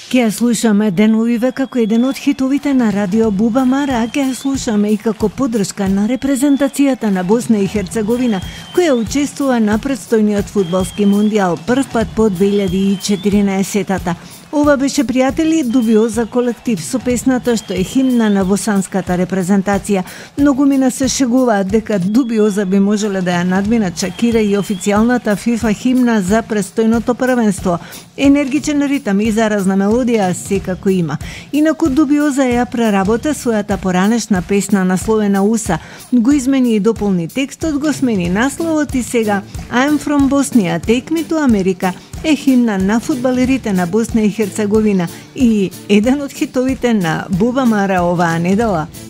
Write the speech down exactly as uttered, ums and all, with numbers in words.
Ке ја слушаме деновиве како еден од хитовите на радио Буба Мара, а ке ја слушаме и како поддршка на репрезентацијата на Босна и Херцеговина, која учествува на предстојниот фудбалски мондијал прв пат по две илјади и четиринаесетата. Ова беше, пријатели, Дубиоза колектив со песната што е химна на босанската репрезентација. Многумина се шегуваат дека Дубиоза би можеле да ја надминат Шакира и официјалната FIFA химна за престојното првенство. Енергичен ритам и заразна мелодија секако има. Инаку Дубиоза ја преработа својата поранешна песна насловена Уса, го измени и дополни текстот, го смени насловот и сега I'm from Bosnia, Take me to America е химна на фудбалерите на Босна и Херцеговина и еден од хитовите на Буба Мара оваа недела.